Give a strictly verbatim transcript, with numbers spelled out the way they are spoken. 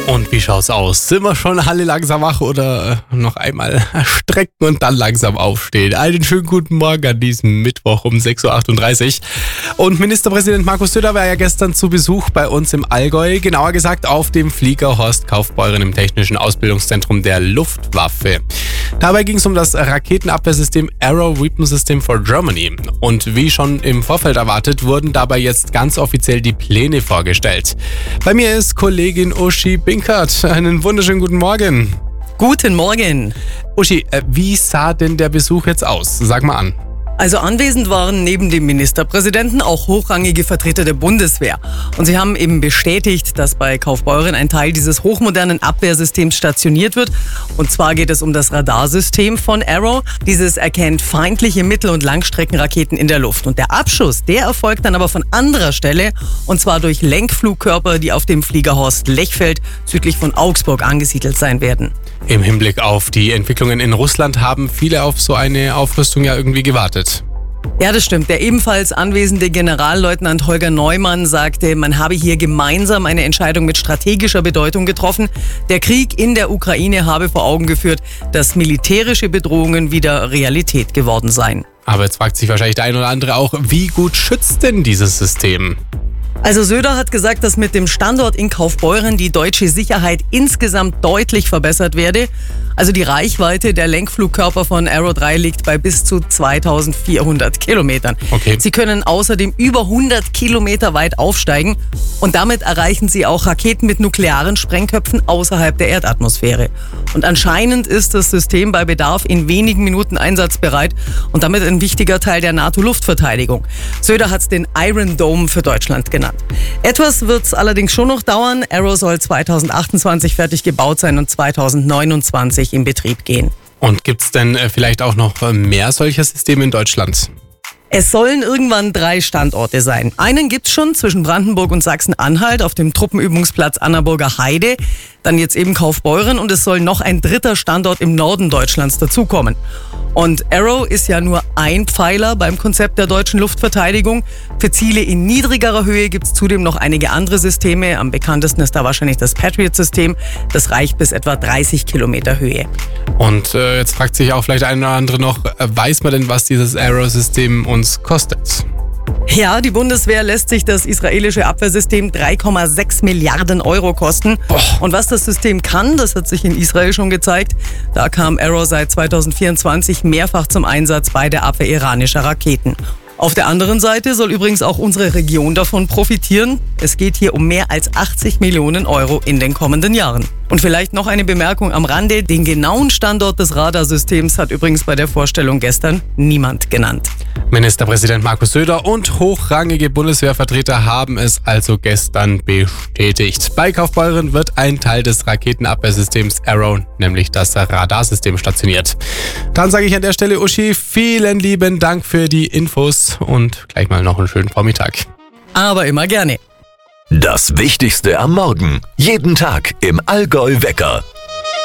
Und wie schaut's aus? Sind wir schon alle langsam wach oder noch einmal strecken und dann langsam aufstehen? Einen schönen guten Morgen an diesem Mittwoch um sechs Uhr achtunddreißig. Und Ministerpräsident Markus Söder war ja gestern zu Besuch bei uns im Allgäu, genauer gesagt auf dem Flieger Horst Kaufbeuren im Technischen Ausbildungszentrum der Luftwaffe. Dabei ging es um das Raketenabwehrsystem Arrow Weapon System for Germany. Und wie schon im Vorfeld erwartet, wurden dabei jetzt ganz offiziell die Pläne vorgestellt. Bei mir ist Kollegin Uschi Binkert. Einen wunderschönen guten Morgen. Guten Morgen. Uschi, wie sah denn der Besuch jetzt aus? Sag mal an. Also anwesend waren neben dem Ministerpräsidenten auch hochrangige Vertreter der Bundeswehr. Und sie haben eben bestätigt, dass bei Kaufbeuren ein Teil dieses hochmodernen Abwehrsystems stationiert wird. Und zwar geht es um das Radarsystem von Arrow. Dieses erkennt feindliche Mittel- und Langstreckenraketen in der Luft. Und der Abschuss, der erfolgt dann aber von anderer Stelle. Und zwar durch Lenkflugkörper, die auf dem Flieger Horst Lechfeld südlich von Augsburg angesiedelt sein werden. Im Hinblick auf die Entwicklungen in Russland haben viele auf so eine Aufrüstung ja irgendwie gewartet. Ja, das stimmt. Der ebenfalls anwesende Generalleutnant Holger Neumann sagte, man habe hier gemeinsam eine Entscheidung mit strategischer Bedeutung getroffen. Der Krieg in der Ukraine habe vor Augen geführt, dass militärische Bedrohungen wieder Realität geworden seien. Aber jetzt fragt sich wahrscheinlich der ein oder andere auch, wie gut schützt denn dieses System? Also Söder hat gesagt, dass mit dem Standort in Kaufbeuren die deutsche Sicherheit insgesamt deutlich verbessert werde. Also die Reichweite der Lenkflugkörper von Arrow drei liegt bei bis zu zweitausendvierhundert Kilometern. Okay. Sie können außerdem über hundert Kilometer weit aufsteigen und damit erreichen sie auch Raketen mit nuklearen Sprengköpfen außerhalb der Erdatmosphäre. Und anscheinend ist das System bei Bedarf in wenigen Minuten einsatzbereit und damit ein wichtiger Teil der NATO-Luftverteidigung. Söder hat es den Iron Dome für Deutschland genannt. Etwas wird es allerdings schon noch dauern. Arrow soll zweitausendachtundzwanzig fertig gebaut sein und zweitausendneunundzwanzig in Betrieb gehen. Und gibt es denn vielleicht auch noch mehr solcher Systeme in Deutschland? Es sollen irgendwann drei Standorte sein. Einen gibt's schon zwischen Brandenburg und Sachsen-Anhalt auf dem Truppenübungsplatz Annaburger Heide. Dann jetzt eben Kaufbeuren und es soll noch ein dritter Standort im Norden Deutschlands dazukommen. Und Arrow ist ja nur ein Pfeiler beim Konzept der deutschen Luftverteidigung. Für Ziele in niedrigerer Höhe gibt's zudem noch einige andere Systeme. Am bekanntesten ist da wahrscheinlich das Patriot-System. Das reicht bis etwa dreißig Kilometer Höhe. Und äh, jetzt fragt sich auch vielleicht ein oder andere noch, äh, weiß man denn, was dieses Arrow-System uns kostet? Ja, die Bundeswehr lässt sich das israelische Abwehrsystem drei Komma sechs Milliarden Euro kosten. Boah. Und was das System kann, das hat sich in Israel schon gezeigt. Da kam Arrow seit zweitausendvierundzwanzig mehrfach zum Einsatz bei der Abwehr iranischer Raketen. Auf der anderen Seite soll übrigens auch unsere Region davon profitieren. Es geht hier um mehr als achtzig Millionen Euro in den kommenden Jahren. Und vielleicht noch eine Bemerkung am Rande. Den genauen Standort des Radarsystems hat übrigens bei der Vorstellung gestern niemand genannt. Ministerpräsident Markus Söder und hochrangige Bundeswehrvertreter haben es also gestern bestätigt. Bei Kaufbeuren wird ein Teil des Raketenabwehrsystems Arrow, nämlich das Radarsystem, stationiert. Dann sage ich an der Stelle, Uschi, vielen lieben Dank für die Infos und gleich mal noch einen schönen Vormittag. Aber immer gerne. Das Wichtigste am Morgen. Jeden Tag im Allgäu Wecker.